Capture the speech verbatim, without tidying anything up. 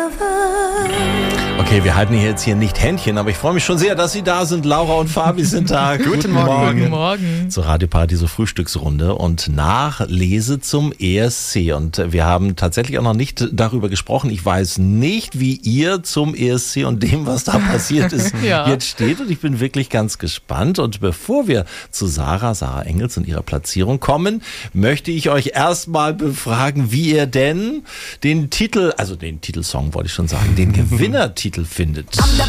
Okay, wir halten hier jetzt hier nicht Händchen, aber ich freue mich schon sehr, dass Sie da sind. Laura und Fabi sind da. Guten Morgen. Guten Morgen. Zur Radioparadiso Frühstücksrunde und Nachlese zum E S C. Und wir haben tatsächlich auch noch nicht darüber gesprochen. Ich weiß nicht, wie ihr zum E S C und dem, was da passiert ist, ja. jetzt steht. Und ich bin wirklich ganz gespannt. Und bevor wir zu Sarah, Sarah Engels und ihrer Platzierung kommen, möchte ich euch erstmal befragen, wie ihr denn den Titel, also den Titelsong wollte ich schon sagen, den Gewinnertitel findet. I'm the